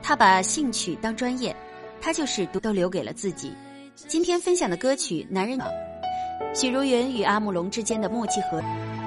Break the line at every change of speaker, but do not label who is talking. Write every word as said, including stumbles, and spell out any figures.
他把兴趣当专业，他就是都留给了自己。今天分享的歌曲《男人》，许茹芸与阿姆龙之间的默契和。